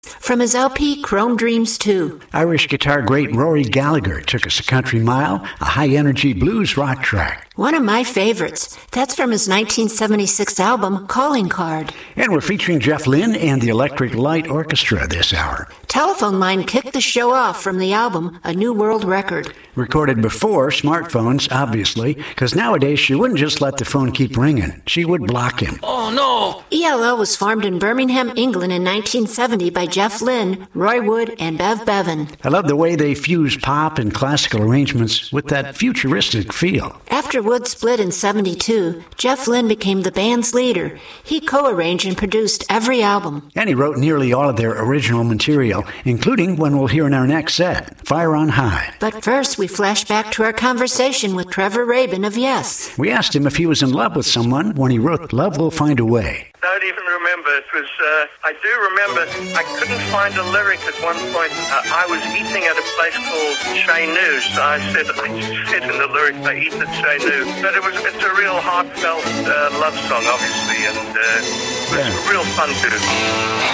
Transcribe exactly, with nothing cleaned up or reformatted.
From his L P Chrome Dreams two. Irish guitar great Rory Gallagher took us a country mile, a high-energy blues rock track. One of my favorites. That's from his nineteen seventy-six album, Calling Card. And we're featuring Jeff Lynne and the Electric Light Orchestra this hour. Telephone Line kicked the show off from the album, A New World Record. Recorded before smartphones, obviously, because nowadays she wouldn't just let the phone keep ringing. She would block him. Oh, no! E L O was formed in Birmingham, England in nineteen seventy by Jeff Lynne, Roy Wood, and Bev Bevan. I love the way they fuse pop and classical arrangements with that futuristic feel. After Wood split in seventy-two, Jeff Lynne became the band's leader. He co-arranged and produced every album. And he wrote nearly all of their original material, including one we'll hear in our next set, Fire on High. But first, we flash back to our conversation with Trevor Rabin of Yes. We asked him if he was in love with someone when he wrote Love Will Find a Way. I don't even remember. It was, uh, I do remember, I couldn't find a lyric at one point. Uh, I was eating at a place called Chez Nu, so I said, I just said in the lyric, I eat at Chez Nu. But it was, it's a real heartfelt uh, love song, obviously, and uh, it was yeah. real fun to do.